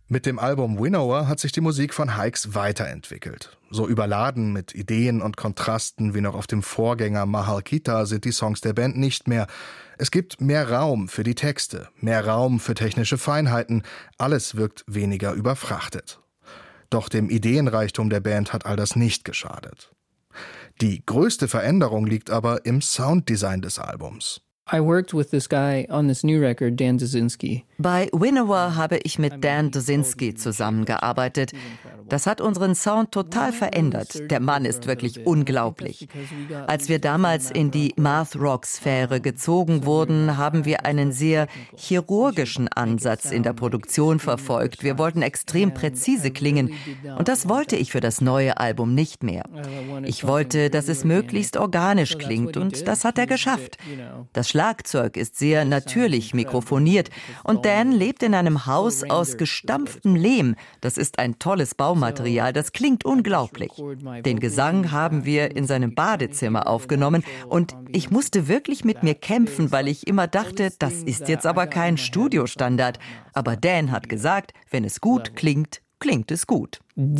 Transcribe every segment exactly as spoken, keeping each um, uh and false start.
Mit dem Album Winnower hat sich die Musik von Hykes weiterentwickelt. So überladen mit Ideen und Kontrasten wie noch auf dem Vorgänger Mahalkita sind die Songs der Band nicht mehr. Es gibt mehr Raum für die Texte, mehr Raum für technische Feinheiten. Alles wirkt weniger überfrachtet. Doch dem Ideenreichtum der Band hat all das nicht geschadet. Die größte Veränderung liegt aber im Sounddesign des Albums. I worked with this guy on this new record, Dan Dzezinski. Bei Winnower habe ich mit Dan Dzezinski zusammengearbeitet. Das hat unseren Sound total verändert. Der Mann ist wirklich unglaublich. Als wir damals in die Math-Rock-Sphäre gezogen wurden, haben wir einen sehr chirurgischen Ansatz in der Produktion verfolgt. Wir wollten extrem präzise klingen. Und das wollte ich für das neue Album nicht mehr. Ich wollte, dass es möglichst organisch klingt, und das hat er geschafft. Das Schlagzeug ist sehr natürlich mikrofoniert und Dan lebt in einem Haus aus gestampftem Lehm. Das ist ein tolles Baumaterial, das klingt unglaublich. Den Gesang haben wir in seinem Badezimmer aufgenommen und ich musste wirklich mit mir kämpfen, weil ich immer dachte, das ist jetzt aber kein Studiostandard. Aber Dan hat gesagt, wenn es gut klingt, klingt es gut.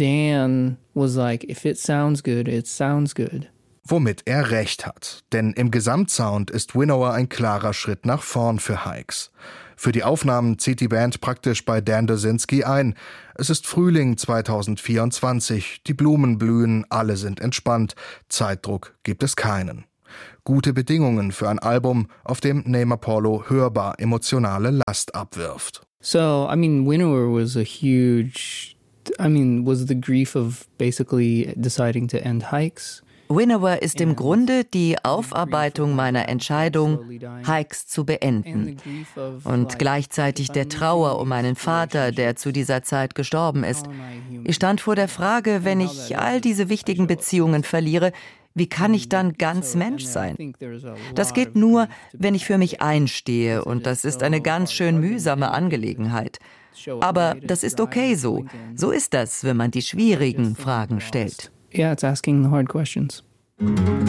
Dan was like, if it sounds good, it sounds good. Womit er recht hat, denn im Gesamtsound ist Winnower ein klarer Schritt nach vorn für Hykes. Für die Aufnahmen zieht die Band praktisch bei Dan Dzezinski ein. Es ist Frühling zweitausendvierundzwanzig, die Blumen blühen, alle sind entspannt, Zeitdruck gibt es keinen. Gute Bedingungen für ein Album, auf dem Name Apollo hörbar emotionale Last abwirft. So, I mean, Winnower was a huge, I mean, was the grief of basically deciding to end Hykes. Winnower ist im Grunde die Aufarbeitung meiner Entscheidung, Hykes zu beenden. Und gleichzeitig der Trauer um meinen Vater, der zu dieser Zeit gestorben ist. Ich stand vor der Frage, wenn ich all diese wichtigen Beziehungen verliere, wie kann ich dann ganz Mensch sein? Das geht nur, wenn ich für mich einstehe, und das ist eine ganz schön mühsame Angelegenheit. Aber das ist okay so. So ist das, wenn man die schwierigen Fragen stellt. Yeah, it's asking the hard questions.